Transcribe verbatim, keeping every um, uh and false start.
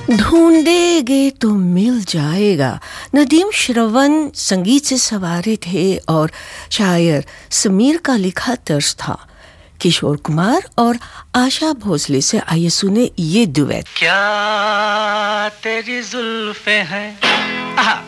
ढूंढेगे तो मिल जाएगा। नदीम श्रवण संगीत से सवारे थे और शायर समीर का लिखा तर्ज था। किशोर कुमार और आशा भोसले से आइए सुने ये दुएट। क्या तेरी जुल्फे हैं, आहा,